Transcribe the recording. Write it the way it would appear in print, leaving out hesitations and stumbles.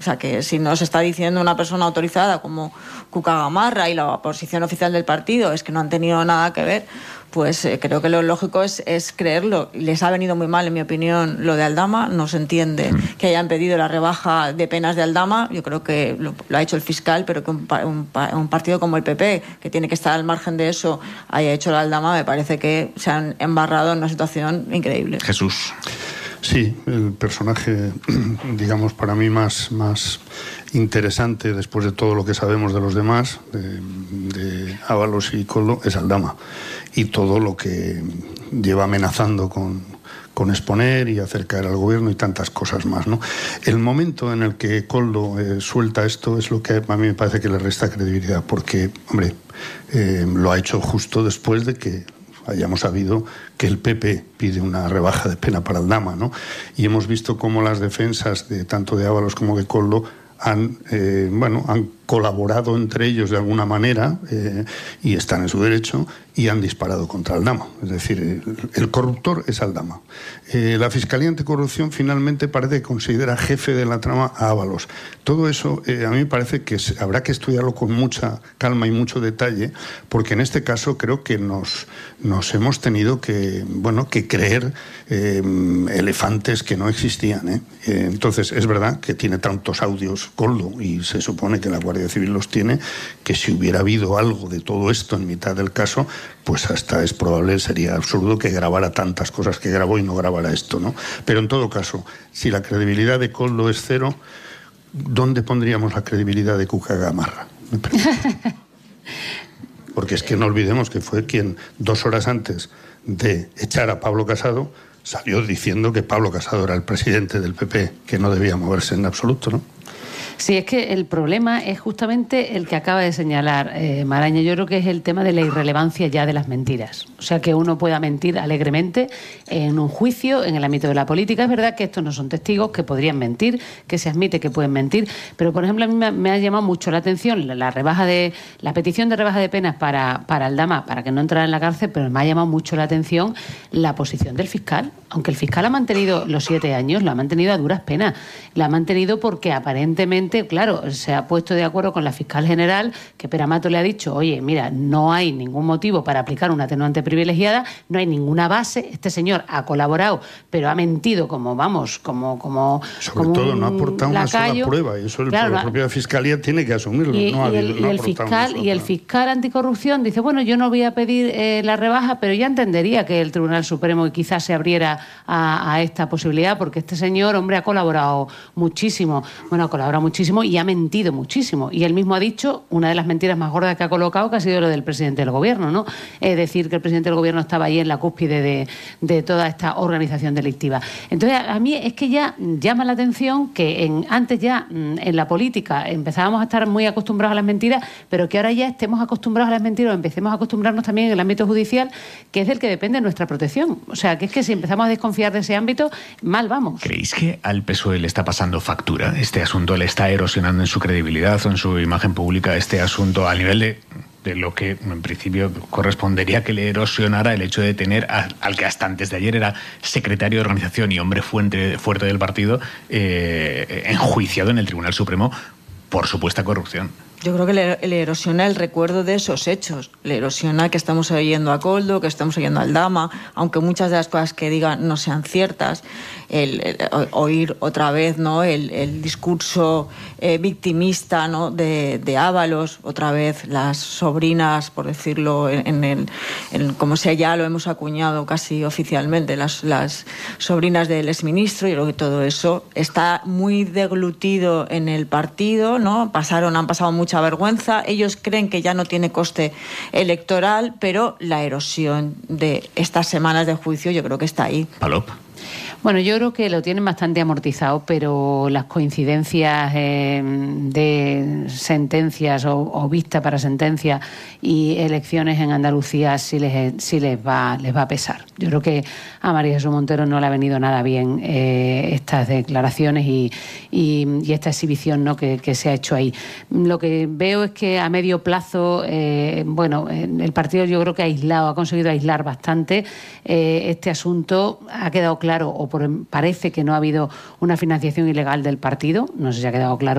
O sea, que si nos está diciendo una persona autorizada como Cuca Gamarra y la posición oficial del partido es que no han tenido nada que ver, pues creo que lo lógico es creerlo. Les ha venido muy mal, en mi opinión, lo de Aldama. No se entiende que hayan pedido la rebaja de penas de Aldama. Yo creo que lo ha hecho el fiscal, pero que un partido como el PP, que tiene que estar al margen de eso, haya hecho la Aldama, me parece que se han embarrado en una situación increíble. Jesús. Sí, el personaje, digamos, para mí más interesante, después de todo lo que sabemos de los demás, de Ábalos y Koldo, es Aldama. Y todo lo que lleva amenazando con exponer y hacer caer al gobierno y tantas cosas más, ¿no? El momento en el que Koldo suelta esto es lo que a mí me parece que le resta credibilidad, porque, hombre, lo ha hecho justo después de que hayamos sabido que el PP pide una rebaja de pena para Aldama, ¿no? Y hemos visto cómo las defensas de tanto de Ábalos como de Koldo han colaborado entre ellos de alguna manera y están en su derecho y han disparado contra Aldama. Es decir, el corruptor es Aldama. La Fiscalía Anticorrupción finalmente parece que considera jefe de la trama a Ábalos. Todo eso a mí me parece que habrá que estudiarlo con mucha calma y mucho detalle, porque en este caso creo que nos hemos tenido que creer elefantes que no existían. Entonces, es verdad que tiene tantos audios Koldo, y se supone que la Guardia Civil los tiene, que si hubiera habido algo de todo esto en mitad del caso, pues hasta es probable, sería absurdo que grabara tantas cosas que grabó y no grabara esto, ¿no? Pero en todo caso, si la credibilidad de Koldo es cero, ¿dónde pondríamos la credibilidad de Cuca Gamarra? Porque es que no olvidemos que fue quien 2 horas antes de echar a Pablo Casado salió diciendo que Pablo Casado era el presidente del PP, que no debía moverse en absoluto, ¿no? Sí, es que el problema es justamente el que acaba de señalar Maraña. Yo creo que es el tema de la irrelevancia ya de las mentiras. O sea, que uno pueda mentir alegremente en un juicio, en el ámbito de la política. Es verdad que estos no son testigos, que podrían mentir, que se admite que pueden mentir. Pero, por ejemplo, a mí me ha llamado mucho la atención la petición de rebaja de penas para Aldama, para que no entrara en la cárcel, pero me ha llamado mucho la atención la posición del fiscal. Aunque el fiscal ha mantenido los 7 años, lo ha mantenido a duras penas. La ha mantenido porque aparentemente, claro, se ha puesto de acuerdo con la fiscal general, que Peramato le ha dicho, oye, mira, no hay ningún motivo para aplicar una atenuante privilegiada, no hay ninguna base, este señor ha colaborado, pero ha mentido como sobre todo no ha aportado una sola prueba, y eso la propia fiscalía tiene que asumirlo. Y el fiscal anticorrupción dice, bueno, yo no voy a pedir la rebaja, pero ya entendería que el Tribunal Supremo quizás se abriera a esta posibilidad, porque este señor, hombre, ha colaborado muchísimo. Bueno, ha colaborado muchísimo y ha mentido muchísimo. Y él mismo ha dicho, una de las mentiras más gordas que ha colocado, que ha sido lo del presidente del gobierno, ¿no? Es decir, que el presidente del gobierno estaba ahí en la cúspide de toda esta organización delictiva. Entonces, a mí es que ya llama la atención que antes ya en la política empezábamos a estar muy acostumbrados a las mentiras, pero que ahora ya estemos acostumbrados a las mentiras o empecemos a acostumbrarnos también en el ámbito judicial, que es del que depende nuestra protección. O sea, que es que si empezamos a desconfiar de ese ámbito, mal vamos. ¿Creéis que al PSOE le está pasando factura este asunto? ¿Le está erosionando en su credibilidad o en su imagen pública este asunto a nivel de lo que en principio correspondería que le erosionara el hecho de tener al que hasta antes de ayer era secretario de organización y hombre fuerte del partido enjuiciado en el Tribunal Supremo por supuesta corrupción? Yo creo que le erosiona el recuerdo de esos hechos. Le erosiona que estamos oyendo a Koldo, que estamos oyendo a Aldama, aunque muchas de las cosas que digan no sean ciertas. El oír otra vez, ¿no?, el discurso victimista, ¿no?, de Ábalos, otra vez las sobrinas, por decirlo, como sea, ya lo hemos acuñado casi oficialmente, las sobrinas del exministro. Yo creo que todo eso está muy deglutido en el partido, ¿no? Han pasado mucha vergüenza. Ellos creen que ya no tiene coste electoral, pero la erosión de estas semanas de juicio yo creo que está ahí. Palop. Bueno, yo creo que lo tienen bastante amortizado, pero las coincidencias de sentencias o vista para sentencia y elecciones en Andalucía sí les va a pesar. Yo creo que a María Jesús Montero no le ha venido nada bien estas declaraciones y esta exhibición, ¿no?, que se ha hecho ahí. Lo que veo es que a medio plazo, el partido yo creo que ha conseguido aislar bastante este asunto. Ha quedado claro, o parece que no ha habido una financiación ilegal del partido. No sé si ha quedado claro